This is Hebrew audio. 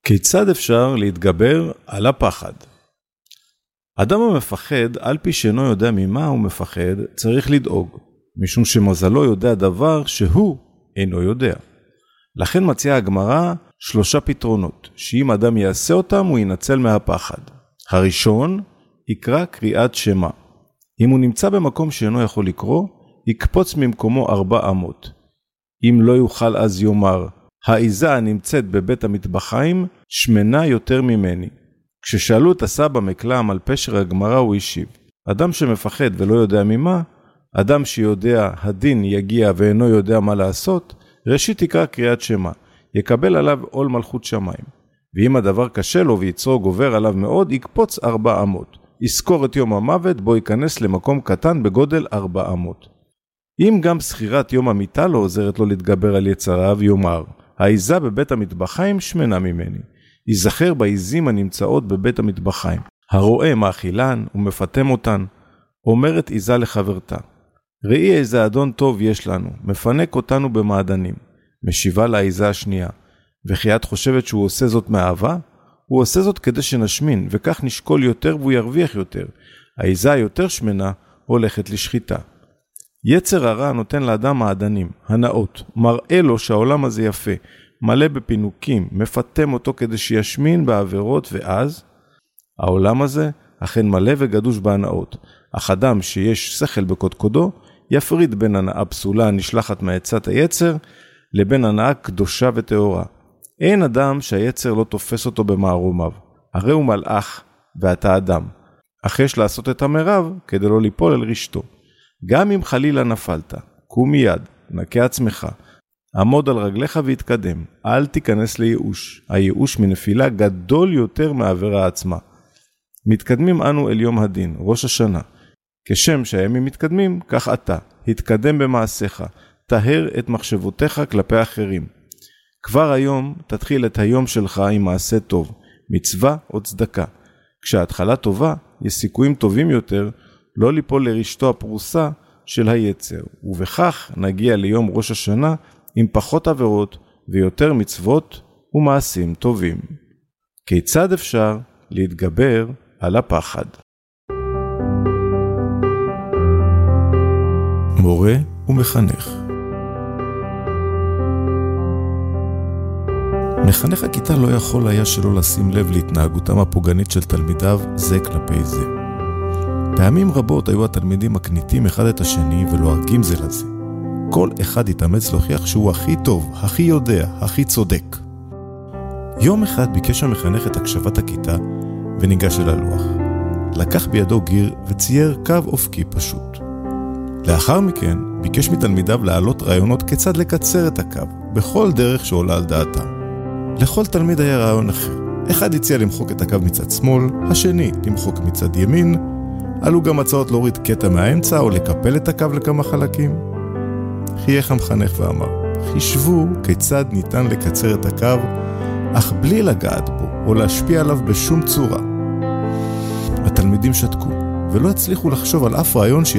כיצד אפשר להתגבר על הפחד? אדם המפחד, על פי שאינו יודע ממה הוא מפחד, צריך לדאוג, משום שמזלו יודע דבר שהוא אינו יודע. לכן מציעה הגמרא 3 פתרונות, שאם אדם יעשה אותם הוא ינצל מהפחד. הראשון, יקרא קריאת שמע. אם הוא נמצא במקום שאינו יכול לקרוא, יקפוץ ממקומו 4 אמות. אם לא יוכל אז יאמר, העיזה הנמצאת בבית המטבחיים שמנה יותר ממני. כששאלו את הסבא מקלם על פשר הגמרא הוא השיב, אדם שמפחד ולא יודע ממה, אדם שיודע הדין יגיע ואינו יודע מה לעשות, ראשית יקרא קריאת שמע, יקבל עליו עול מלכות שמיים. ואם הדבר קשה לו ויצרו גובר עליו מאוד, יקפוץ 4 אמות. יזכור את יום המוות בו ייכנס למקום קטן בגודל 4 אמות. אם גם סחירת יום המיטה לא עוזרת לו להתגבר על יצריו, יאמר, העיזה בבית המטבחיים שמנה ממני. ייזכר בעיזים הנמצאות בבית המטבחיים. הרואה מאכילן ומפתם אותן, אומרת עיזה לחברתה. ראי איזה אדון טוב יש לנו, מפנק אותנו במעדנים. משיבה לעיזה השנייה. וכי את חושבת שהוא עושה זאת מאהבה? הוא עושה זאת כדי שנשמין, וכך נשקול יותר והוא ירוויח יותר. העיזה היותר שמנה הולכת לשחיטה. יצר הרע נותן לאדם מעדנים, הנאות, מראה לו שהעולם הזה יפה, מלא בפינוקים, מפתם אותו כדי שישמין בעבירות, ואז העולם הזה אכן מלא וגדוש בהנאות. אך אדם שיש שכל בקודקודו, יפריד בין הנאה פסולה הנשלחת מעצת היצר, לבין הנאה קדושה וטהורה. אין אדם שהיצר לא תופס אותו במערומיו, הרי הוא מלאך ואתה אדם. אך יש לעשות את המרב כדי לא ליפול אל רשתו. גם אם חלילה נפלת, קום מיד, נקה עצמך, עמוד על רגליך והתקדם, אל תיכנס לייאוש. הייאוש מנפילה גדול יותר מעבירה עצמה. מתקדמים אנו אל יום הדין, ראש השנה. כשם שהימים מתקדמים, כך אתה, התקדם במעשיך, תהר את מחשבותיך כלפי אחרים. כבר היום תתחיל את היום שלך עם מעשה טוב, מצווה או צדקה. כשההתחלה טובה, יש סיכויים טובים יותר, לא ליפול לרשתו הפרוסה של היצר, ובכך נגיע ליום ראש השנה עם פחות עבירות ויותר מצוות ומעשים טובים. כיצד אפשר להתגבר על הפחד? מורה ומחנך. מחנך הכיתה לא יכול היה שלא לשים לב להתנהגותם הפוגענית של תלמידיו זה כלפי זה. פעמים רבות היו התלמידים מקניטים אחד את השני ולועגים זה לזה. כל אחד התאמץ להוכיח שהוא הכי טוב, הכי יודע, הכי צודק. יום אחד ביקש המחנך את הקשבת הכיתה וניגש אל הלוח. לקח בידו גיר וצייר קו אופקי פשוט. לאחר מכן ביקש מתלמידיו להעלות רעיונות כיצד לקצר את הקו, בכל דרך שעולה על דעתם. לכל תלמיד היה רעיון אחר. אחד הציע למחוק את הקו מצד שמאל, השני למחוק מצד ימין, עלו גם הצעות להוריד קטע מהאמצע או לקפל את הקו לכמה חלקים. חייך המחנך ואמר, חישבו כיצד ניתן לקצר את הקו, אך בלי לגעת בו או להשפיע עליו בשום צורה. התלמידים שתקו ולא הצליחו לחשוב על אף רעיון